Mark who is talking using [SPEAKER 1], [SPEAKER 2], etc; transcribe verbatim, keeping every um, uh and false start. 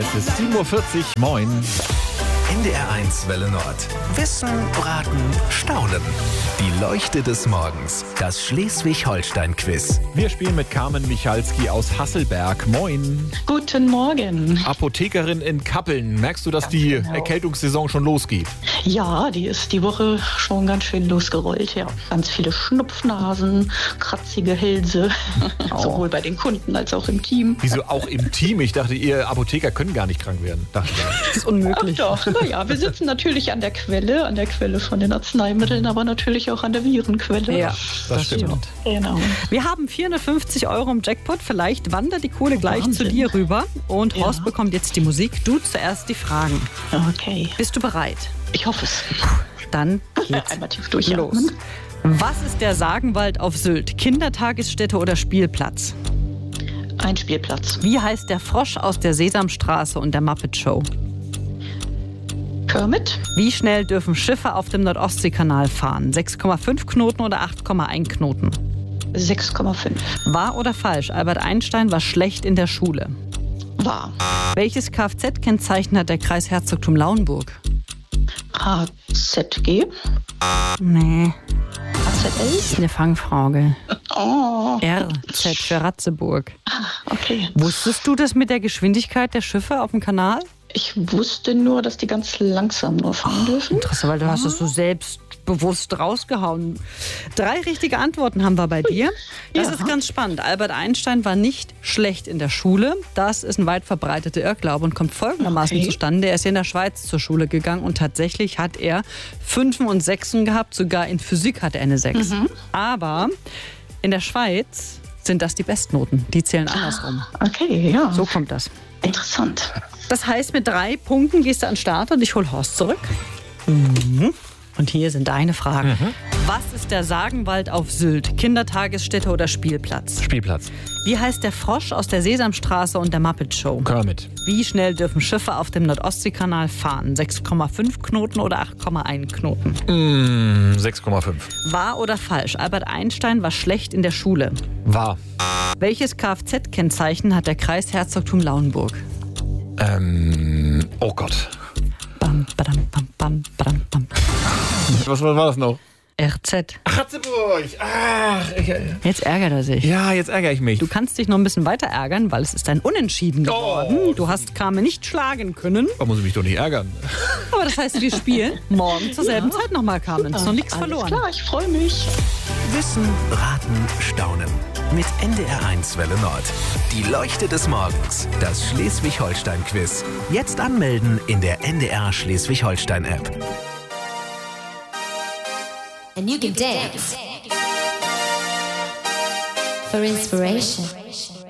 [SPEAKER 1] Es ist sieben Uhr vierzig, moin.
[SPEAKER 2] N D R eins Welle Nord. Wissen, Raten, Staunen. Die Leuchte des Morgens. Das Schleswig-Holstein-Quiz.
[SPEAKER 1] Wir spielen mit Carmen Michalski aus Hasselberg. Moin.
[SPEAKER 3] Guten Morgen.
[SPEAKER 1] Apothekerin in Kappeln. Merkst du, dass die
[SPEAKER 3] genau.
[SPEAKER 1] Erkältungssaison schon losgeht?
[SPEAKER 3] Ja, die ist die Woche schon ganz schön losgerollt. Ja, ganz viele Schnupfnasen, kratzige Hälse,
[SPEAKER 1] Oh.
[SPEAKER 3] sowohl bei den Kunden als auch im Team.
[SPEAKER 1] Wieso auch im Team? Ich dachte, ihr Apotheker können gar nicht krank werden. Dachte ich.
[SPEAKER 3] Das ist unmöglich. Ach doch, naja, wir sitzen natürlich an der Quelle, an der Quelle von den Arzneimitteln, aber natürlich auch an der Virenquelle.
[SPEAKER 4] Ja,
[SPEAKER 1] Das,
[SPEAKER 4] das
[SPEAKER 1] stimmt.
[SPEAKER 4] stimmt.
[SPEAKER 3] Genau.
[SPEAKER 4] Wir haben vierhundertfünfzig Euro im Jackpot. Vielleicht wandert die Kohle gleich
[SPEAKER 3] Wahnsinn.
[SPEAKER 4] zu dir rüber. Und
[SPEAKER 3] Ja.
[SPEAKER 4] Horst bekommt jetzt die Musik. Du zuerst die Fragen.
[SPEAKER 3] Okay,
[SPEAKER 4] Bist du bereit?
[SPEAKER 3] ich hoffe es.
[SPEAKER 4] Dann geht's
[SPEAKER 3] Einmal tief
[SPEAKER 4] los.
[SPEAKER 3] durchatmen.
[SPEAKER 4] Was ist der Sagenwald auf Sylt? Kindertagesstätte oder Spielplatz?
[SPEAKER 3] Ein Spielplatz.
[SPEAKER 4] Wie heißt der Frosch aus der Sesamstraße und der Muppet Show?
[SPEAKER 3] Kermit,
[SPEAKER 4] Wie schnell dürfen Schiffe auf dem Nordostseekanal fahren? sechs Komma fünf Knoten oder acht Komma eins Knoten?
[SPEAKER 3] sechs Komma fünf.
[SPEAKER 4] Wahr oder falsch? Albert Einstein war schlecht in der Schule.
[SPEAKER 3] Wahr.
[SPEAKER 4] Welches Kfz-Kennzeichen hat der Kreis Herzogtum Lauenburg?
[SPEAKER 3] H Z G,
[SPEAKER 4] Nee,
[SPEAKER 3] A Z L.
[SPEAKER 4] ist eine Fangfrage.
[SPEAKER 3] Oh,
[SPEAKER 4] R Z für Ratzeburg.
[SPEAKER 3] okay.
[SPEAKER 4] Wusstest du das mit der Geschwindigkeit der Schiffe auf dem Kanal?
[SPEAKER 3] Ich wusste nur, dass die ganz langsam nur fahren dürfen.
[SPEAKER 4] Interessant, weil du hast es so selbstbewusst rausgehauen. Drei richtige Antworten haben wir bei dir. Das
[SPEAKER 3] Ja.
[SPEAKER 4] ist ganz spannend. Albert Einstein war nicht schlecht in der Schule. Das ist ein weit verbreiteter Irrglaube und kommt folgendermaßen
[SPEAKER 3] Okay.
[SPEAKER 4] zustande. Er ist in der Schweiz zur Schule gegangen und tatsächlich hat er Fünfen und Sechsen gehabt. Sogar in Physik hatte er eine Sechs. Aber in der Schweiz sind das die Bestnoten. Die zählen andersrum.
[SPEAKER 3] Okay, ja.
[SPEAKER 4] So kommt das.
[SPEAKER 3] Interessant.
[SPEAKER 4] Das heißt, mit drei Punkten gehst du an den Start und ich hol Horst zurück. Mhm. Und hier sind deine Fragen. Was ist der Sagenwald auf Sylt? Kindertagesstätte oder Spielplatz?
[SPEAKER 1] Spielplatz.
[SPEAKER 4] Wie heißt der Frosch aus der Sesamstraße und der Muppet Show?
[SPEAKER 1] Kermit.
[SPEAKER 4] Wie schnell dürfen Schiffe auf dem Nordostseekanal fahren? sechs Komma fünf Knoten oder acht Komma eins Knoten?
[SPEAKER 1] Mm, sechs Komma fünf.
[SPEAKER 4] Wahr oder falsch? Albert Einstein war schlecht in der Schule.
[SPEAKER 1] Wahr.
[SPEAKER 4] Welches Kfz-Kennzeichen hat der Kreis Herzogtum Lauenburg?
[SPEAKER 1] Ähm, oh Gott.
[SPEAKER 4] Bam, badam, bam, bam, badam, bam.
[SPEAKER 1] Was war das noch?
[SPEAKER 4] R Z.
[SPEAKER 1] Ratzeburg. Ach, ich,
[SPEAKER 4] Jetzt ärgert er sich.
[SPEAKER 1] ja, jetzt ärgere ich mich.
[SPEAKER 4] Du kannst dich noch ein bisschen weiter ärgern, weil es ist ein Unentschieden geworden.
[SPEAKER 1] Oh.
[SPEAKER 4] Du hast Carmen nicht schlagen können.
[SPEAKER 1] Da muss ich mich doch nicht ärgern.
[SPEAKER 4] Aber das heißt, wir spielen morgen zur selben Zeit nochmal, Carmen. Ist noch nichts
[SPEAKER 3] Alles
[SPEAKER 4] verloren.
[SPEAKER 3] klar, ich freue mich.
[SPEAKER 2] Wissen, Raten, Staunen. Mit N D R eins Welle Nord. Die Leuchte des Morgens. Das Schleswig-Holstein-Quiz. Jetzt anmelden in der N D R Schleswig-Holstein-App.
[SPEAKER 5] And you can dance for inspiration.